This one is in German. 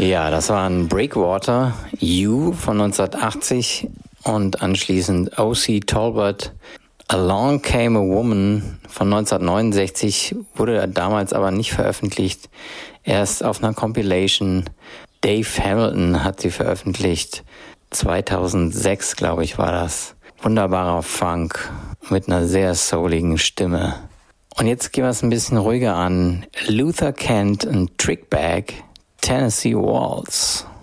Ja, das waren Breakwater, You von 1980 und anschließend O.C. Talbot, Along Came a Woman von 1969, wurde damals aber nicht veröffentlicht, erst auf einer Compilation. Dave Hamilton hat sie veröffentlicht, 2006 glaube ich war das. Wunderbarer Funk mit einer sehr souligen Stimme. Und jetzt gehen wir es ein bisschen ruhiger an. Luther Kent und Trickbag, Tennessee Waltz.